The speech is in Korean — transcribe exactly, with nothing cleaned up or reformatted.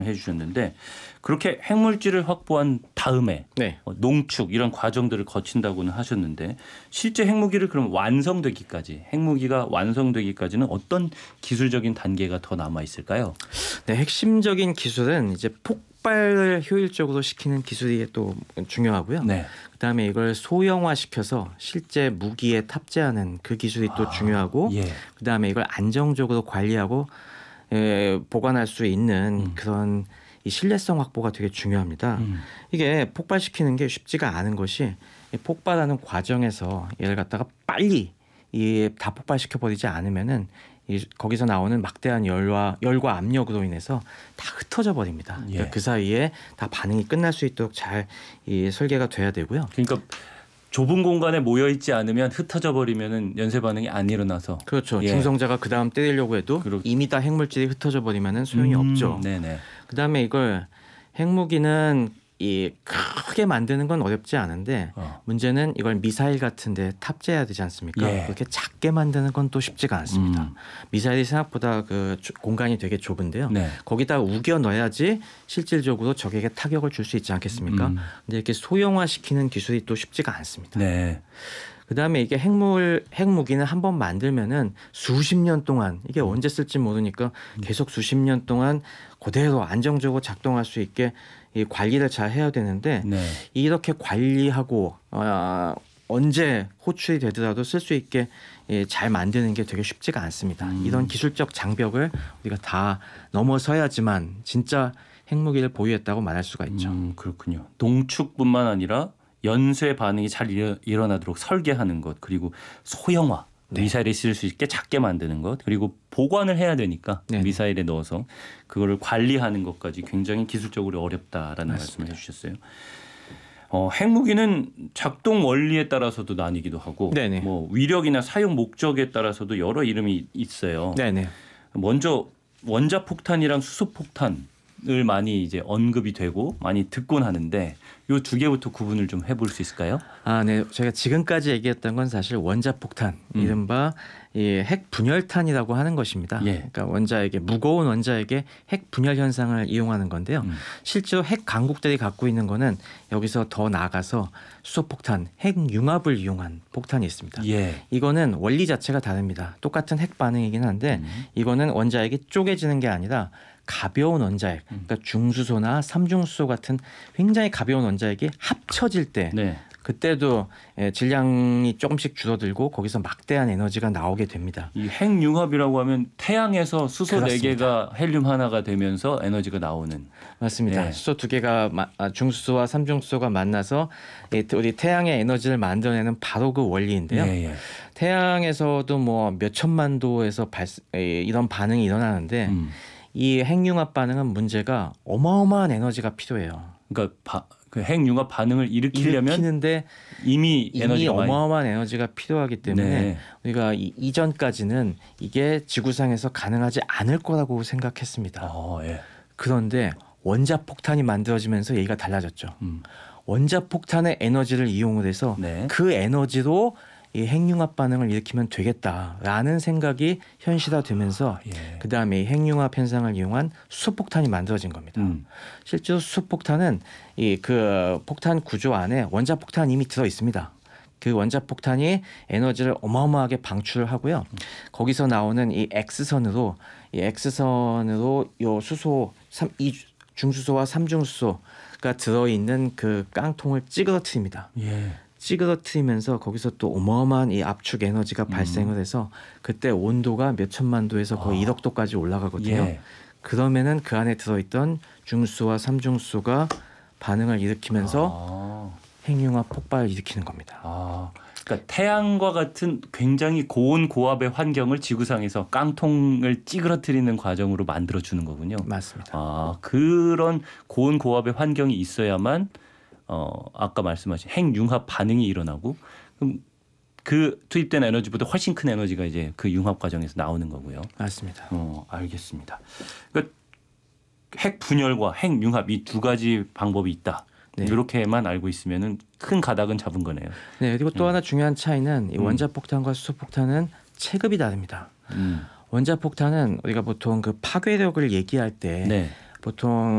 해주셨는데 그렇게 핵물질을 확보한 다음에 네. 농축 이런 과정들을 거친다고는 하셨는데 실제 핵무기를 그럼 완성되기까지 핵무기가 완성되기까지는 어떤 기술적인 단계가 더 남아 있을까요? 네, 핵심적인 기술은 이제 폭발을 효율적으로 시키는 기술이 또 중요하고요. 네. 그다음에 이걸 소형화시켜서 실제 무기에 탑재하는 그 기술이 또 아, 중요하고 예. 그다음에 이걸 안정적으로 관리하고 에, 보관할 수 있는 음. 그런 이 신뢰성 확보가 되게 중요합니다. 음. 이게 폭발시키는 게 쉽지가 않은 것이 이 폭발하는 과정에서 얘를 갖다가 빨리 이 다 폭발시켜 버리지 않으면은 이 거기서 나오는 막대한 열과 열과 압력으로 인해서 다 흩어져 버립니다. 예. 그러니까 그 사이에 다 반응이 끝날 수 있도록 잘 이 설계가 돼야 되고요. 그러니까 좁은 공간에 모여 있지 않으면 흩어져 버리면은 연쇄 반응이 안 일어나서 그렇죠. 예. 중성자가 그 다음 때리려고 해도 그렇... 이미 다 핵물질이 흩어져 버리면은 소용이 음, 없죠. 네네. 그다음에 이걸 핵무기는 이 크게 만드는 건 어렵지 않은데 어. 문제는 이걸 미사일 같은데 탑재해야 되지 않습니까? 예. 그렇게 작게 만드는 건 또 쉽지가 않습니다. 음. 미사일이 생각보다 그 공간이 되게 좁은데요. 네. 거기다 우겨 넣어야지 실질적으로 적에게 타격을 줄 수 있지 않겠습니까? 음. 근데 이렇게 소형화시키는 기술이 또 쉽지가 않습니다. 네. 그다음에 이게 핵물 핵무기는 한번 만들면은 수십 년 동안 이게 언제 쓸지 모르니까 계속 수십 년 동안 그대로 안정적으로 작동할 수 있게 이 관리를 잘 해야 되는데 네. 이렇게 관리하고 어, 언제 호출이 되더라도 쓸 수 있게 예, 잘 만드는 게 되게 쉽지가 않습니다. 음. 이런 기술적 장벽을 우리가 다 넘어서야지만 진짜 핵무기를 보유했다고 말할 수가 있죠. 음, 그렇군요. 농축뿐만 아니라 연쇄 반응이 잘 일어, 일어나도록 설계하는 것 그리고 소형화 네. 미사일에 쓸 수 있게 작게 만드는 것 그리고 보관을 해야 되니까 네네. 미사일에 넣어서 그거를 관리하는 것까지 굉장히 기술적으로 어렵다라는 맞습니다. 말씀을 해주셨어요. 어, 핵무기는 작동 원리에 따라서도 나뉘기도 하고 네네. 뭐 위력이나 사용 목적에 따라서도 여러 이름이 있어요. 네네. 먼저 원자폭탄이랑 수소폭탄을 많이 이제 언급이 되고 많이 듣곤 하는데 이 두 개부터 구분을 좀 해볼 수 있을까요? 아, 네. 제가 지금까지 얘기했던 건 사실 원자폭탄, 음. 이른바 이 핵 분열탄이라고 하는 것입니다. 예. 그러니까 원자에게 무거운 원자에게 핵 분열 현상을 이용하는 건데요. 음. 실제로 핵 강국들이 갖고 있는 거는 여기서 더 나아가서 수소폭탄, 핵 융합을 이용한 폭탄이 있습니다. 예. 이거는 원리 자체가 다릅니다. 똑같은 핵 반응이긴 한데 음. 이거는 원자핵이 쪼개지는 게 아니라 가벼운 원자핵, 그러니까 중수소나 삼중수소 같은 굉장히 가벼운 원자핵이 합쳐질 때 네. 그때도 질량이 조금씩 줄어들고 거기서 막대한 에너지가 나오게 됩니다. 이 핵융합이라고 하면 태양에서 수소 네 그렇습니다. 개가 헬륨 하나가 되면서 에너지가 나오는. 맞습니다. 네. 수소 두 개가 중수소와 삼중수소가 만나서 우리 태양의 에너지를 만들어내는 바로 그 원리인데요. 예, 예. 태양에서도 뭐 몇 천만 도에서 발생, 이런 반응이 일어나는데 음. 이 핵융합 반응은 문제가 어마어마한 에너지가 필요해요. 그러니까 바, 그 핵융합 반응을 일으키려면 일으키는데 이미 이미 에너지가 어마어마한 많이... 에너지가 필요하기 때문에 네. 우리가 이, 이전까지는 이게 지구상에서 가능하지 않을 거라고 생각했습니다. 어, 예. 그런데 원자폭탄이 만들어지면서 얘기가 달라졌죠. 음. 원자폭탄의 에너지를 이용을 해서 네. 그 에너지로 이 핵융합 반응을 일으키면 되겠다라는 생각이 현실화되면서 예. 그다음에 이 핵융합 현상을 이용한 수소폭탄이 만들어진 겁니다. 음. 실제로 수소폭탄은 이 그 폭탄 구조 안에 원자폭탄이 이미 들어 있습니다. 그 원자폭탄이 에너지를 어마어마하게 방출을 하고요. 음. 거기서 나오는 이 X선으로 이 X선으로 요 수소 삼, 이 중수소와 삼중수소가 들어 있는 그 깡통을 찌그러뜨립니다. 예. 찌그러뜨리면서 거기서 또 어마어마한 이 압축 에너지가 음. 발생을 해서 그때 온도가 몇 천만 도에서 거의 아. 일억 도까지 올라가거든요. 예. 그러면은 그 안에 들어있던 중수소와 삼중수소가 반응을 일으키면서 아. 핵융합 폭발을 일으키는 겁니다. 아. 그러니까 태양과 같은 굉장히 고온 고압의 환경을 지구상에서 깡통을 찌그러뜨리는 과정으로 만들어주는 거군요. 맞습니다. 아, 그런 고온 고압의 환경이 있어야만 어, 아까 말씀하신 핵융합 반응이 일어나고 그럼 그 투입된 에너지보다 훨씬 큰 에너지가 이제 그 융합 과정에서 나오는 거고요. 맞습니다. 어, 알겠습니다. 그러니까 핵 분열과 핵융합 이 두 가지 방법이 있다. 네. 이렇게만 알고 있으면은 큰 가닥은 잡은 거네요. 네, 그리고 또 음. 하나 중요한 차이는 이 음. 원자폭탄과 수소폭탄은 체급이 다릅니다. 음. 원자폭탄은 우리가 보통 그 파괴력을 얘기할 때 네. 보통